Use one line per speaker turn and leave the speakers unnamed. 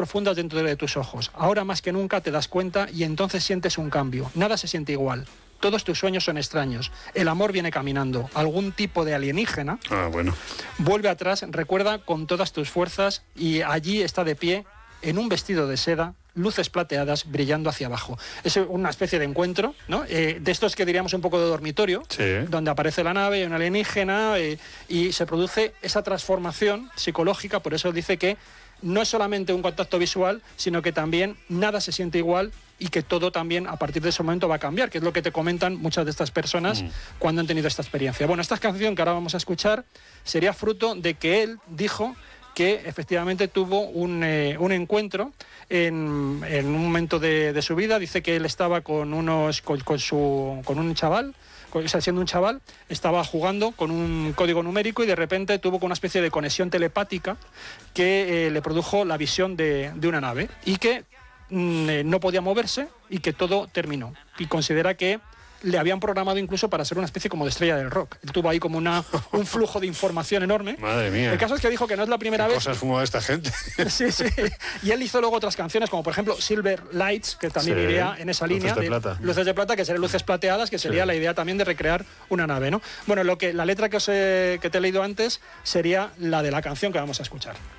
profundas dentro de tus ojos. Ahora más que nunca te das cuenta y entonces sientes un cambio. Nada se siente igual. Todos tus sueños son extraños. El amor viene caminando. Algún tipo de alienígena vuelve atrás, recuerda con todas tus fuerzas y allí está de pie en un vestido de seda, luces plateadas brillando hacia abajo. Es una especie de encuentro, ¿no? De estos que diríamos un poco de dormitorio, donde aparece la nave, una alienígena, y se produce esa transformación psicológica. Por eso dice que no es solamente un contacto visual, sino que también nada se siente igual y que todo también a partir de ese momento va a cambiar, que es lo que te comentan muchas de estas personas cuando han tenido esta experiencia. Bueno, esta canción que ahora vamos a escuchar sería fruto de que él dijo que efectivamente tuvo un encuentro en un momento de su vida. Dice que él estaba con un chaval, siendo un chaval, estaba jugando con un código numérico y de repente tuvo una especie de conexión telepática que le produjo la visión de una nave y que no podía moverse y que todo terminó. Y considera que le habían programado incluso para ser una especie como de estrella del rock. Él tuvo ahí como un flujo de información enorme.
Madre mía.
El caso es que dijo que no es la primera vez.
Cosas fumó esta gente.
Sí. Y él hizo luego otras canciones, como por ejemplo Silver Lights, que también iría en esa línea. Luces de plata, que serían luces plateadas, que sería la idea también de recrear una nave, ¿no? Bueno, la letra que te he leído antes sería la de la canción que vamos a escuchar.